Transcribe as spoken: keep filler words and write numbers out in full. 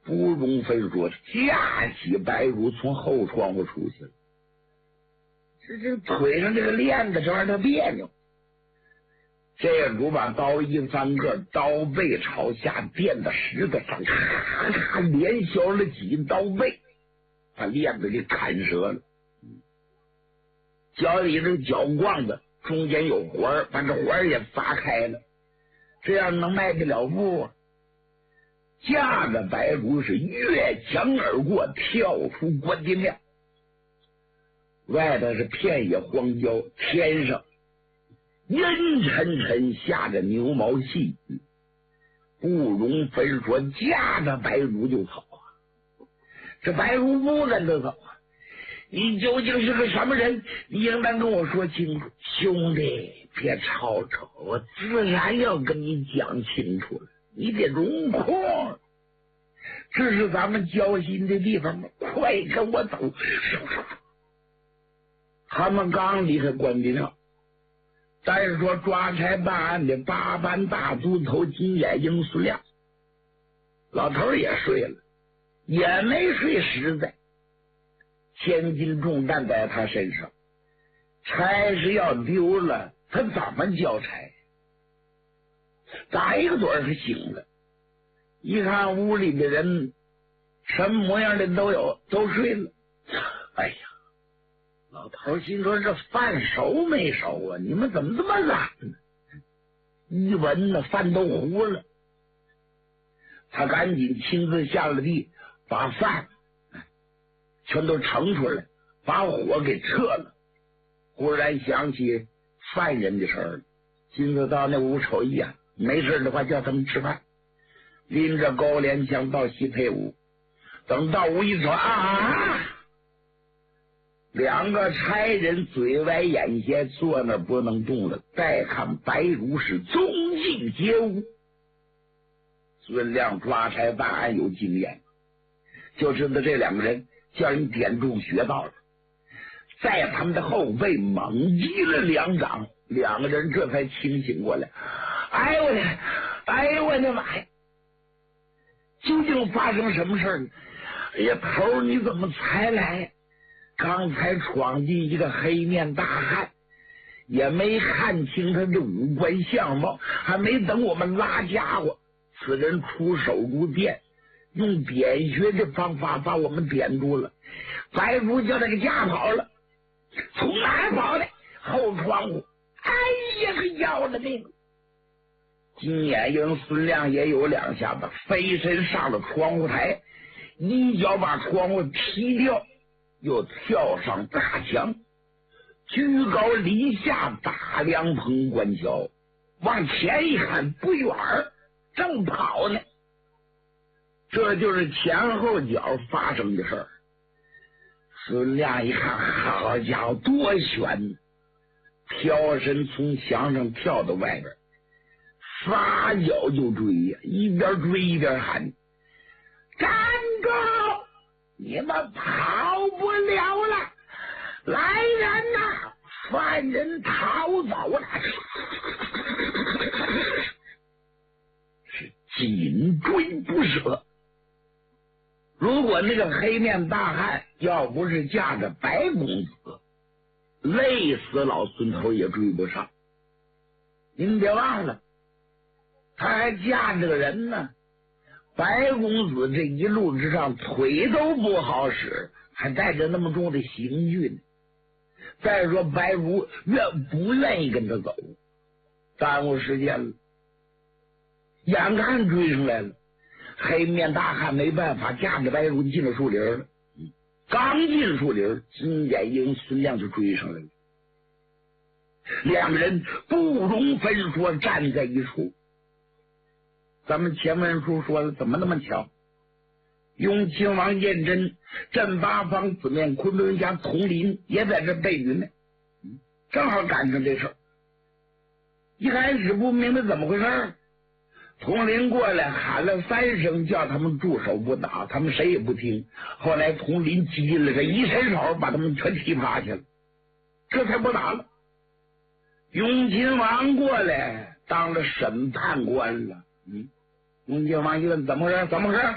不容分说，架起白茹从后窗户出去了。这这腿上这个链子这玩意儿它别扭。这主把刀一翻个，刀背朝下垫在石头上，咔咔连削了几刀背，把链子给砍折了。脚里这脚咣子中间有环儿，把这环儿也砸开了，这样能迈得了步啊？架着白茹是越墙而过，跳出关帝庙。外头是片野荒郊，天上阴沉沉下着牛毛细雨，不容分说，架着白茹就走啊。这白茹不跟他走啊，你究竟是个什么人？你应当跟我说清楚。兄弟，别吵吵，我自然要跟你讲清楚了，你得容空。这是咱们交心的地方吗？快跟我走！他们刚离开关帝庙，但是说抓差办案的八班大都头金眼英孙亮，老头也睡了，也没睡实在，千斤重担在他身上，差是要丢了，他怎么交差？打一个盹是醒了，一看屋里的人什么模样的都有，都睡了。哎呀，老头心说这饭熟没熟啊？你们怎么这么懒呢？一闻呢，饭都糊了。他赶紧亲自下了地，把饭全都盛出来，把火给撤了。忽然想起犯人的事儿，今子到那屋瞅一眼，没事的话叫他们吃饭。拎着高连枪到西配屋，等到屋一瞅啊，两个差人嘴歪眼斜，坐那不能动了。再看白茹是踪迹皆无。孙亮抓差办案有经验，就知道这两个人叫人点中穴道了，在他们的后背猛击了两掌，两个人这才清醒过来。哎呦我的，哎呦我的妈呀！究竟发生什么事呢？哎呀，头你怎么才来？刚才闯进一个黑面大汉，也没看清他的五官相貌，还没等我们拉家伙，此人出手如电，用点穴的方法把我们点住了。白茹叫他给架跑了。从哪儿跑的？后窗户。哎呀，可要了命！金眼英孙亮也有两下子，飞身上了窗户台，一脚把窗户踢掉，又跳上大墙，居高临下打量棚观桥。往前一看，不远正跑呢。这就是前后脚发生的事儿。孙亮一看，好家伙，多悬！飘身从墙上跳到外边，撒脚就追呀，一边追一边喊：“站住！你们跑不了了！来人呐！犯人逃走了！”是紧追不舍。如果那个黑面大汉要不是架着白公子，累死老孙头也追不上。您别忘了，他还架着个人呢。白公子这一路之上腿都不好使，还带着那么重的刑具呢。再说白茹愿不愿意跟他走，耽误时间了。眼看追上来了，黑面大汉没办法，架着白茹进了树林了。刚进树林，金眼英孙亮就追上来了。两个人不容分说，站在一处。咱们前文书说了，怎么那么巧？雍亲王胤禛、镇八方子面昆仑侠佟林也在这备云呢，正好赶上这事儿。一开始不明白怎么回事，佟林过来喊了三声，叫他们住手不打，他们谁也不听。后来佟林急了，这一伸手把他们全踢趴下了，这才不打了。雍亲王过来当了审判官了。嗯，雍亲王一问怎么回事？怎么回事？